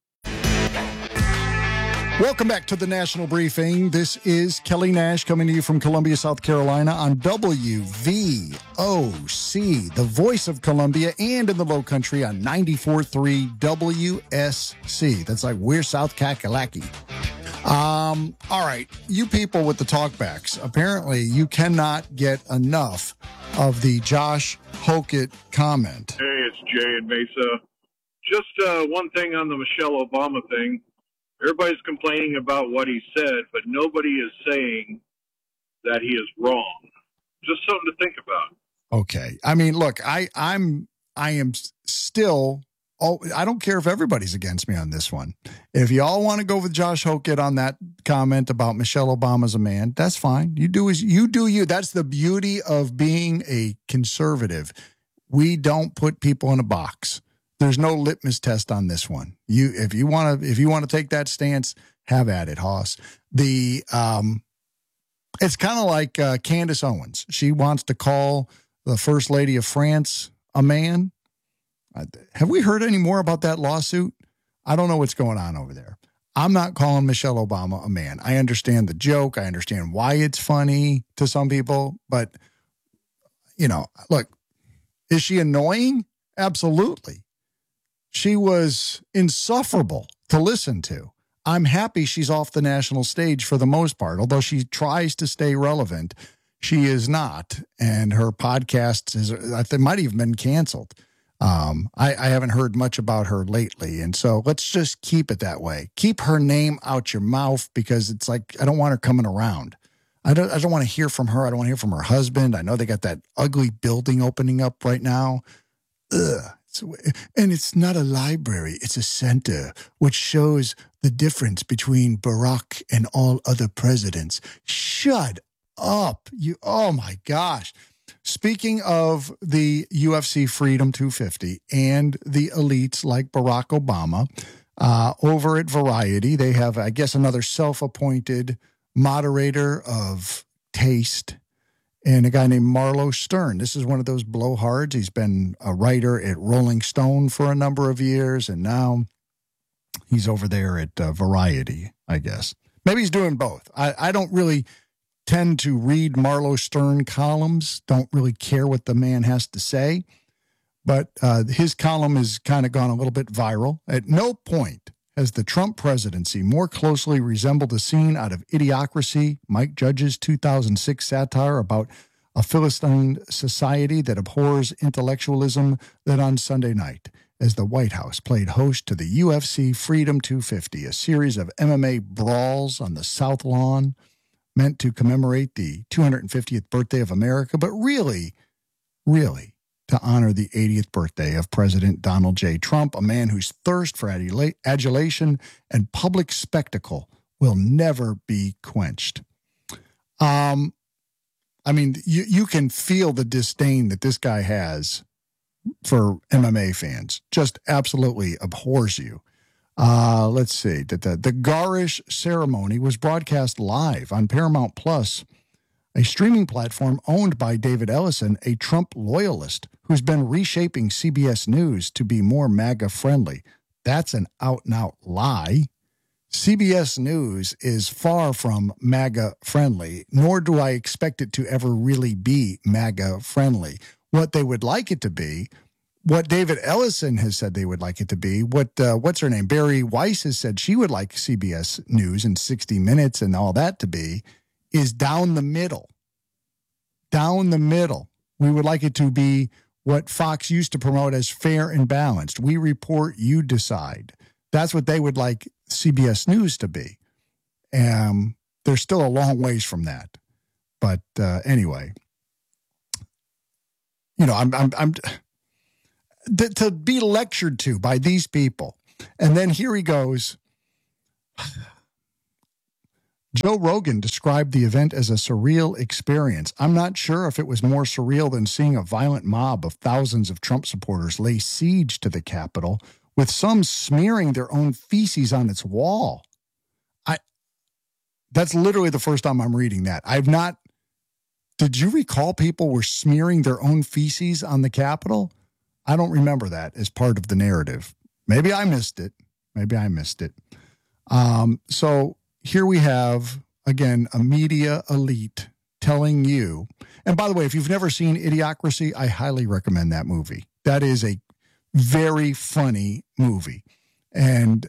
Welcome back to the National Briefing. This is Kelly Nash coming to you from Columbia, South Carolina on WVOC, the voice of Columbia, and in the Low Country on 94.3 WSC. That's like we're South Kakalaki. All right, you people with the talkbacks, apparently you cannot get enough of the Josh Hokett comment. Hey, it's Jay in Mesa. Just one thing on the Michelle Obama thing. Everybody's complaining about what he said, but nobody is saying that he is wrong. Just something to think about. Okay. I mean, look, I am still, I don't care if everybody's against me on this one. If y'all want to go with Josh Hokett on that comment about Michelle Obama's a man, that's fine. You do you. That's the beauty of being a conservative. We don't put people in a box. There's no litmus test on this one. If you want to take that stance, have at it, Hoss. It's kind of like Candace Owens. She wants to call the First Lady of France a man. Have we heard any more about that lawsuit? I don't know what's going on over there. I'm not calling Michelle Obama a man. I understand the joke. I understand why it's funny to some people, but look, is she annoying? Absolutely. She was insufferable to listen to. I'm happy she's off the national stage for the most part. Although she tries to stay relevant, she is not. And her podcast I think might have been canceled. I haven't heard much about her lately. And so let's just keep it that way. Keep her name out your mouth, because it's like, I don't want her coming around. I don't want to hear from her. I don't want to hear from her husband. I know they got that ugly building opening up right now. Ugh. And it's not a library, it's a center, which shows the difference between Barack and all other presidents. Shut up. Oh my gosh. Speaking of the UFC Freedom 250 and the elites like Barack Obama, over at Variety, they have, I guess, another self-appointed moderator of taste, and a guy named Marlo Stern. This is one of those blowhards. He's been a writer at Rolling Stone for a number of years, and now he's over there at Variety, I guess. Maybe he's doing both. I don't really tend to read Marlo Stern columns, don't really care what the man has to say, but his column has kind of gone a little bit viral. At no point has the Trump presidency more closely resembled a scene out of Idiocracy, Mike Judge's 2006 satire about a Philistine society that abhors intellectualism, than on Sunday night, as the White House played host to the UFC Freedom 250, a series of MMA brawls on the South Lawn meant to commemorate the 250th birthday of America, but really to honor the 80th birthday of President Donald J. Trump, a man whose thirst for adulation and public spectacle will never be quenched. I mean, you can feel the disdain that this guy has for MMA fans. Just absolutely abhors you. Let's see. The Garish ceremony was broadcast live on Paramount Plus a streaming platform owned by David Ellison, a Trump loyalist who's been reshaping CBS News to be more MAGA-friendly. That's an out-and-out lie. CBS News is far from MAGA-friendly, nor do I expect it to ever really be MAGA-friendly. What they would like it to be, what David Ellison has said they would like it to be, what's her name? Barry Weiss has said she would like CBS News and 60 Minutes and all that to be, is down the middle. Down the middle. We would like it to be what Fox used to promote as fair and balanced. We report, you decide. That's what they would like CBS News to be. They're still a long ways from that. But anyway, you know, I'm to be lectured to by these people. And then here he goes. Joe Rogan described the event as a surreal experience. I'm not sure if it was more surreal than seeing a violent mob of thousands of Trump supporters lay siege to the Capitol, with some smearing their own feces on its wall. That's literally the first time I'm reading that. Did you recall people were smearing their own feces on the Capitol? I don't remember that as part of the narrative. Maybe I missed it. So here we have, again, a media elite telling you, and by the way, if you've never seen Idiocracy, I highly recommend that movie. That is a very funny movie. And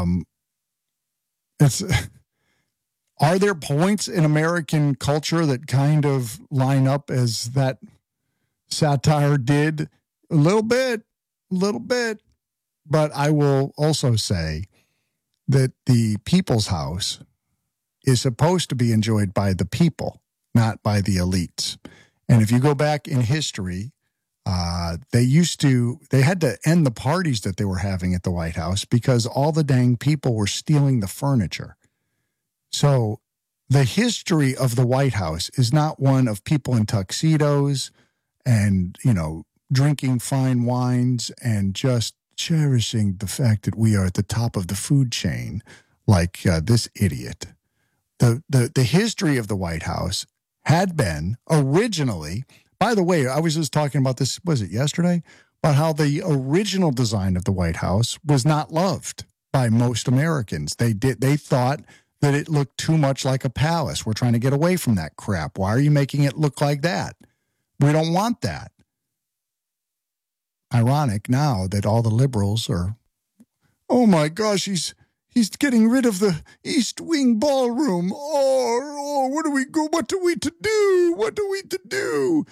are there points in American culture that kind of line up as that satire did? A little bit. But I will also say that the People's House is supposed to be enjoyed by the people, not by the elites. And if you go back in history, they had to end the parties that they were having at the White House because all the dang people were stealing the furniture. So the history of the White House is not one of people in tuxedos and, you know, drinking fine wines and just cherishing the fact that we are at the top of the food chain like this idiot. The history of the White House had been originally, by the way, I was just talking about this, was it yesterday? About how the original design of the White House was not loved by most Americans. They thought that it looked too much like a palace. We're trying to get away from that crap. Why are you making it look like that? We don't want that. Ironic now that all the liberals are, oh my gosh, he's getting rid of the East Wing ballroom. Oh, what do we to do?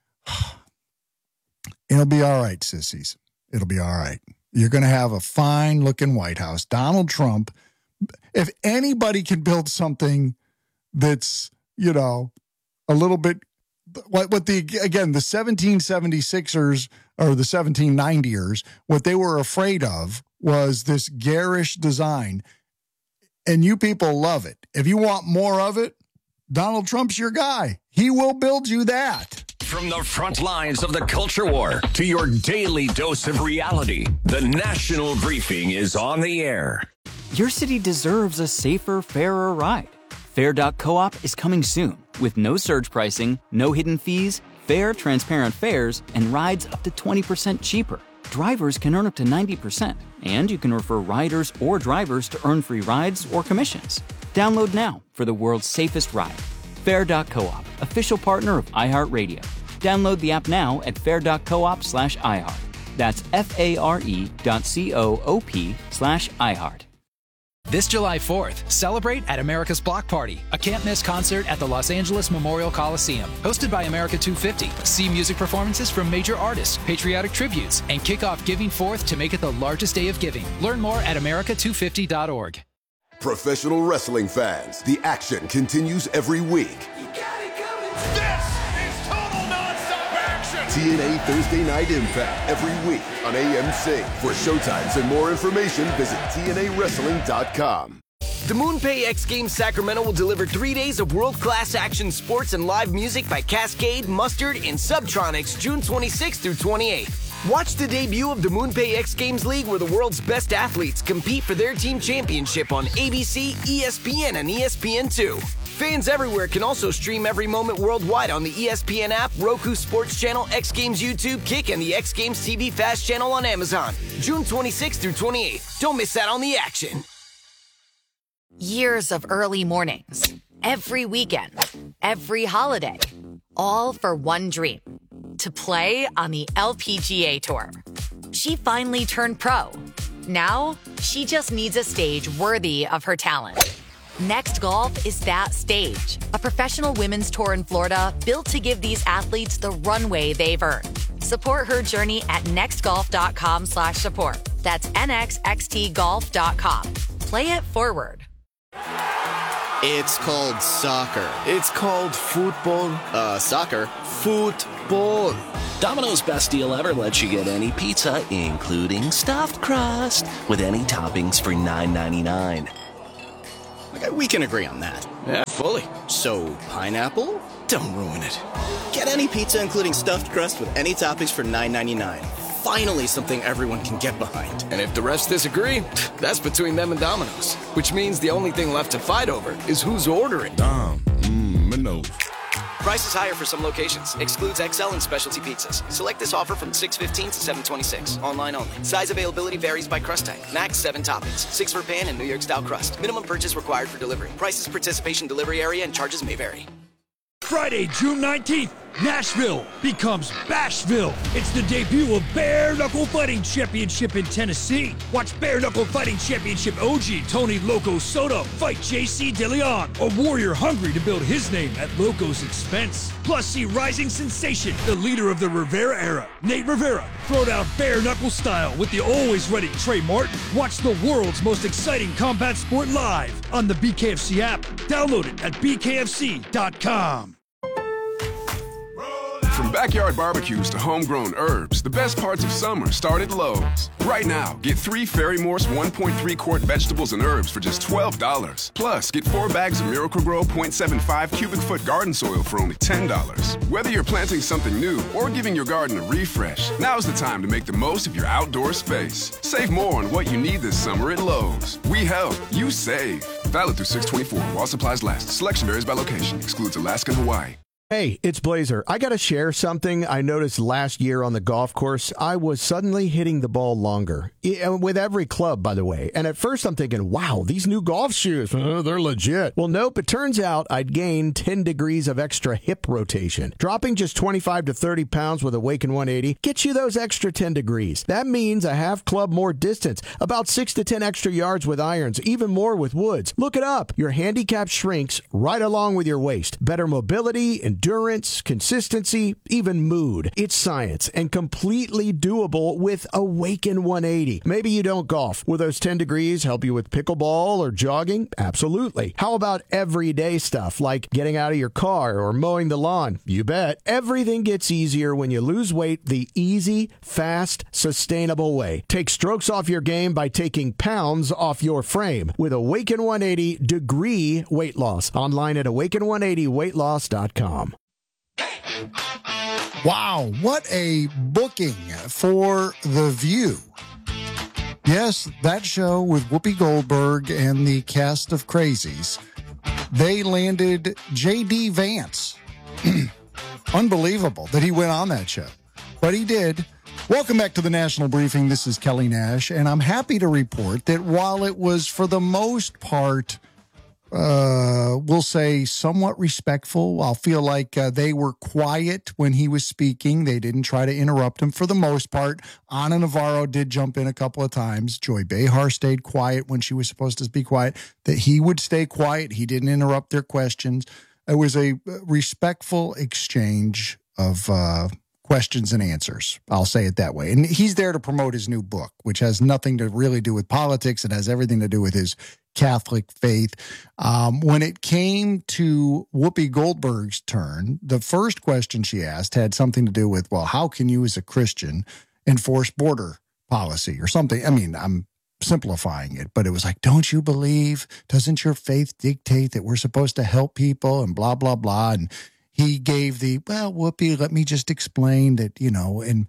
It'll be all right, sissies. It'll be all right. You're going to have a fine-looking White House. Donald Trump, if anybody can build something that's, you know, a little bit what the 1776ers or the 1790ers, what they were afraid of was this garish design. And you people love it. If you want more of it, Donald Trump's your guy. He will build you that. From the front lines of the culture war to your daily dose of reality, the National Briefing is on the air. Your city deserves a safer, fairer ride. Fair.coop is coming soon with no surge pricing, no hidden fees, fair, transparent fares, and rides up to 20% cheaper. Drivers can earn up to 90%, and you can refer riders or drivers to earn free rides or commissions. Download now for the world's safest ride. Fair.coop, official partner of iHeartRadio. Download the app now at fair.coop/iHeart. That's FARE.coop/iHeart. This July 4th, celebrate at America's Block Party, a can't-miss concert at the Los Angeles Memorial Coliseum. Hosted by America 250. See music performances from major artists, patriotic tributes, and kick off Giving Forth to make it the largest day of giving. Learn more at america250.org. Professional wrestling fans, the action continues every week. This is total nonstop action! TNA Thursday Night Impact every week on AMC. For showtimes and more information, visit TNAWrestling.com. The MoonPay X Games Sacramento will deliver 3 days of world-class action sports and live music by Cascade, Mustard, and Subtronics June 26th through 28th. Watch the debut of the MoonPay X Games League, where the world's best athletes compete for their team championship on ABC, ESPN, and ESPN2. Fans everywhere can also stream every moment worldwide on the ESPN app, Roku Sports Channel, X Games YouTube, Kick, and the X Games TV Fast channel on Amazon. June 26th through 28th. Don't miss out on the action. Years of early mornings, every weekend, every holiday, all for one dream, to play on the LPGA Tour. She finally turned pro. Now, she just needs a stage worthy of her talent. Next Golf is that stage, a professional women's tour in Florida built to give these athletes the runway they've earned. Support her journey at nextgolf.com/support. That's nxxtgolf.com. Play it forward. It's called soccer. It's called football. Soccer. Football. Domino's Best Deal Ever lets you get any pizza, including stuffed crust, with any toppings for $9.99. Okay, we can agree on that. Yeah, fully. So, pineapple? Don't ruin it. Get any pizza, including stuffed crust, with any toppings for $9.99. Finally, something everyone can get behind. And if the refs disagree, that's between them and Domino's. Which means the only thing left to fight over is who's ordering. Domino's. Price is higher for some locations. Excludes XL and specialty pizzas. Select this offer from 6/15 to 7/26. Online only. Size availability varies by crust type. Max 7 toppings. 6 for pan and New York style crust. Minimum purchase required for delivery. Prices, participation, delivery area, and charges may vary. Friday, June 19th, Nashville becomes Bashville. It's the debut of Bare Knuckle Fighting Championship in Tennessee. Watch Bare Knuckle Fighting Championship OG Tony Loco Soto fight JC DeLeon, a warrior hungry to build his name at Loco's expense. Plus, see rising sensation, the leader of the Rivera era, Nate Rivera, throw down bare knuckle style with the always ready Trey Martin. Watch the world's most exciting combat sport live on the BKFC app. Download it at bkfc.com. From backyard barbecues to homegrown herbs, the best parts of summer start at Lowe's. Right now, get 3 Ferry Morse 1.3 quart vegetables and herbs for just $12. Plus, get 4 bags of Miracle-Gro 0.75 cubic foot garden soil for only $10. Whether you're planting something new or giving your garden a refresh, now's the time to make the most of your outdoor space. Save more on what you need this summer at Lowe's. We help, you save. Valid through 6/24 while supplies last. Selection varies by location. Excludes Alaska and Hawaii. Hey, it's Blazer. I got to share something I noticed last year on the golf course. I was suddenly hitting the ball longer, with every club, by the way. And at first I'm thinking, wow, these new golf shoes, they're legit. Well, nope, it turns out I'd gained 10 degrees of extra hip rotation. Dropping just 25 to 30 pounds with Awaken 180 gets you those extra 10 degrees. That means a half club more distance, about 6 to 10 extra yards with irons, even more with woods. Look it up. Your handicap shrinks right along with your waist. Better mobility, endurance, consistency, even mood. It's science and completely doable with Awaken 180. Maybe you don't golf. Will those 10 degrees help you with pickleball or jogging? Absolutely. How about everyday stuff like getting out of your car or mowing the lawn? You bet. Everything gets easier when you lose weight the easy, fast, sustainable way. Take strokes off your game by taking pounds off your frame with Awaken 180 degree weight loss. Online at awaken180weightloss.com. Wow, what a booking for The View. Yes, that show with Whoopi Goldberg and the cast of crazies. They landed J.D. Vance. Unbelievable that he went on that show, but he did. Welcome back to the National Briefing. This is Kelly Nash, and I'm happy to report that while it was for the most part, we'll say somewhat respectful, I'll feel like they were quiet when he was speaking. They didn't try to interrupt him for the most part. Ana Navarro did jump in a couple of times. Joy Behar stayed quiet when she was supposed to be quiet. That he would stay quiet. He didn't interrupt their questions. It was a respectful exchange of questions and answers. I'll say it that way. And he's there to promote his new book, which has nothing to really do with politics. It has everything to do with his Catholic faith. When it came to Whoopi Goldberg's turn, the first question she asked had something to do with, well, how can you as a Christian enforce border policy or something? I mean, I'm simplifying it, but it was like, don't you believe, doesn't your faith dictate that we're supposed to help people and blah, blah, blah. And he gave the, well, Whoopi, let me just explain that, you know, and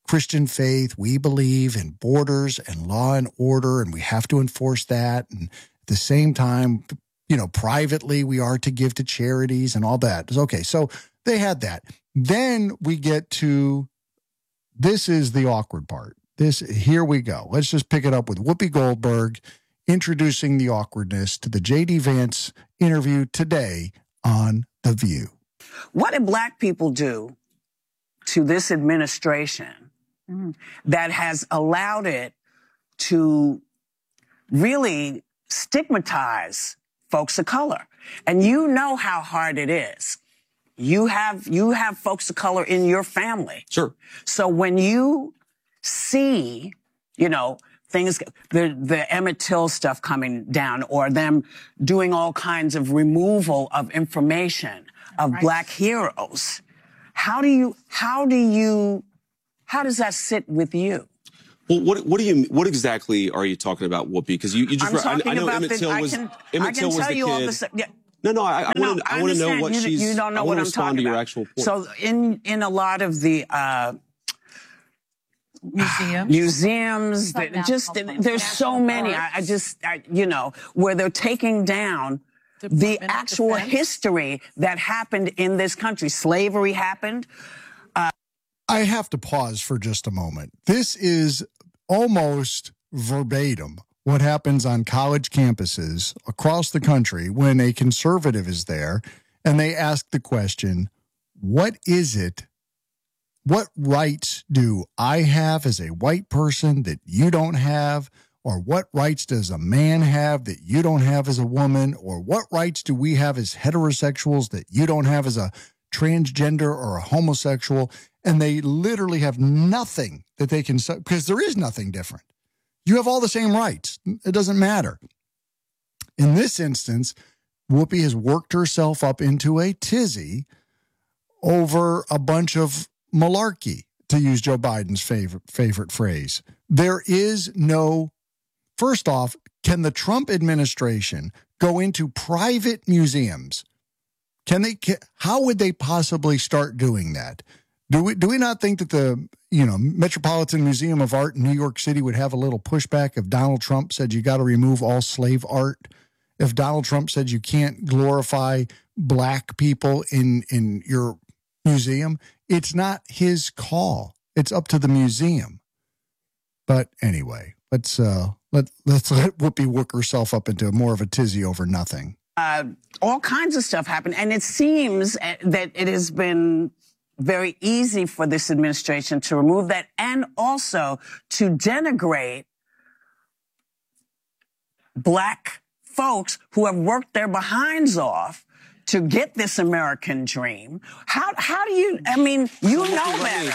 Christian faith. We believe in borders and law and order, and we have to enforce that. And at the same time, privately, we are to give to charities and all that. Okay, so they had that. Then we get to, this is the awkward part. Here we go. Let's just pick it up with Whoopi Goldberg introducing the awkwardness to the J.D. Vance interview today on The View. What did black people do to this administration that has allowed it to really stigmatize folks of color? And you know how hard it is. You have folks of color in your family. Sure. So when you see, things, the Emmett Till stuff coming down, or them doing all kinds of removal of information of black heroes, how does that sit with you? Well, what exactly are you talking about, Whoopi? Because you just, I know Emmett Till was the kid. No, I want to know what she's. You don't know what I'm talking about. Your actual point. So in a lot of the museums, there's so many. Where they're taking down the actual history that happened in this country. Slavery happened. I have to pause for just a moment. This is almost verbatim what happens on college campuses across the country when a conservative is there and they ask the question, what is it? What rights do I have as a white person that you don't have? Or what rights does a man have that you don't have as a woman? Or what rights do we have as heterosexuals that you don't have as a transgender or a homosexual? And they literally have nothing that they can say, because there is nothing different. You have all the same rights. It doesn't matter. In this instance, Whoopi has worked herself up into a tizzy over a bunch of malarkey, to use Joe Biden's favorite phrase. There is no, first off, can the Trump administration go into private museums? How would they possibly start doing that? Do we not think that the Metropolitan Museum of Art in New York City would have a little pushback if Donald Trump said you got to remove all slave art? If Donald Trump said you can't glorify black people in your museum? It's not his call. It's up to the museum. But anyway, let's let Whoopi work herself up into more of a tizzy over nothing. All kinds of stuff happened, and it seems that it has been very easy for this administration to remove that and also to denigrate black folks who have worked their behinds off to get this American dream. How do you, you know better.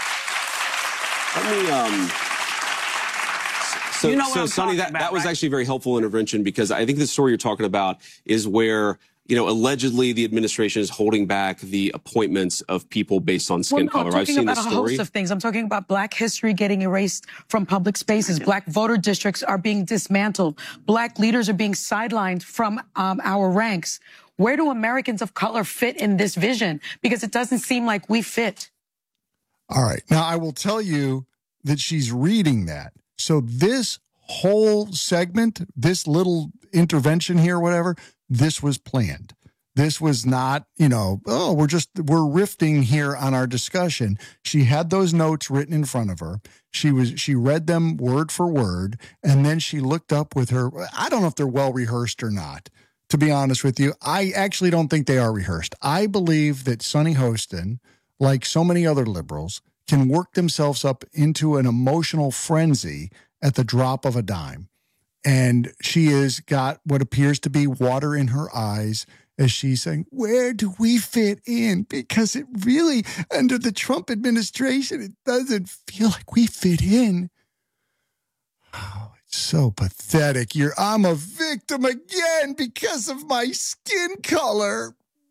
So Sonny, that was actually a very helpful intervention, because I think the story you're talking about is where, allegedly the administration is holding back the appointments of people based on skin color. I'm talking about a host of things. I'm talking about black history getting erased from public spaces. Black voter districts are being dismantled. Black leaders are being sidelined from our ranks. Where do Americans of color fit in this vision? Because it doesn't seem like we fit. All right. Now, I will tell you that she's reading that. So this whole segment, this little intervention here, whatever, this was planned. This was not, we're rifting here on our discussion. She had those notes written in front of her. She read them word for word, and then she looked up with her. I don't know if they're well rehearsed or not, to be honest with you. I actually don't think they are rehearsed. I believe that Sunny Hostin, like so many other liberals, can work themselves up into an emotional frenzy at the drop of a dime. And she has got what appears to be water in her eyes as she's saying, where do we fit in? Because it really, under the Trump administration, it doesn't feel like we fit in. Oh, it's so pathetic. I'm a victim again because of my skin color.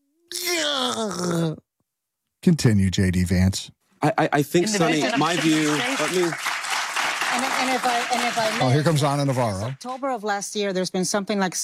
Continue, J.D. Vance. I think, Sonny, my view, And if I may, here comes Ana Navarro. October of last year, there's been something like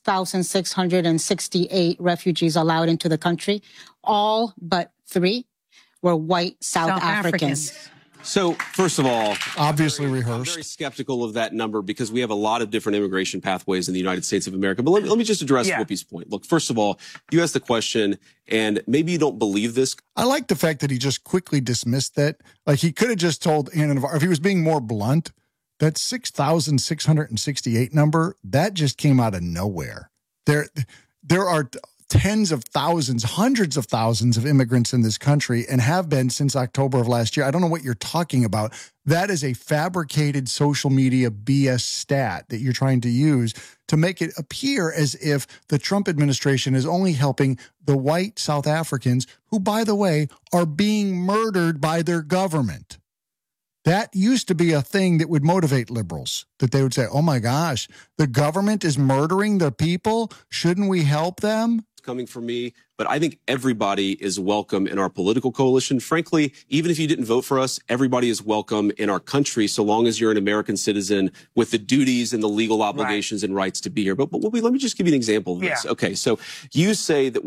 6,668 refugees allowed into the country. All but 3 were white South Africans. So, first of all, obviously I'm rehearsed. very skeptical of that number because we have a lot of different immigration pathways in the United States of America. But let me just address Whoopi's point. Look, first of all, you asked the question, and maybe you don't believe this. I like the fact that he just quickly dismissed that. Like, he could have just told Ana Navarro, if he was being more blunt, that 6,668 number, that just came out of nowhere. There are tens of thousands, hundreds of thousands of immigrants in this country and have been since October of last year. I don't know what you're talking about. That is a fabricated social media BS stat that you're trying to use to make it appear as if the Trump administration is only helping the white South Africans who, by the way, are being murdered by their government. That used to be a thing that would motivate liberals, that they would say, oh my gosh, the government is murdering the people. Shouldn't we help them? Coming from me, but I think everybody is welcome in our political coalition. Frankly, even if you didn't vote for us, everybody is welcome in our country so long as you're an American citizen with the duties and the legal obligations and rights to be here. But let me just give you an example of this. Okay, so you say that